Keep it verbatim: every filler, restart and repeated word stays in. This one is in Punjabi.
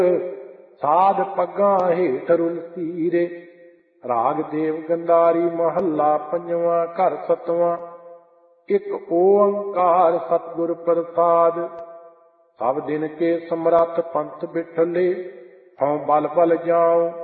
ਸਾਧ ਪੱਗਾਂ ਹੇਠ ਰੁਲ ਧੀਰੇ। ਰਾਗ ਦੇਵ ਗੰਧਾਰੀ ਮਹੱਲਾ ਪੰਜਵਾਂ ਘਰ ਸਤਵਾਂ। ਇੱਕ ਓੰਕਾਰ ਸਤਿਗੁਰ ਪ੍ਰਸਾਦ। ਸਭ ਦਿਨ ਕੇ ਸਮਰੱਥ ਪੰਥ ਬਿਠਲੇ, ਹਉ ਬਲ ਬਲ ਜਾਉ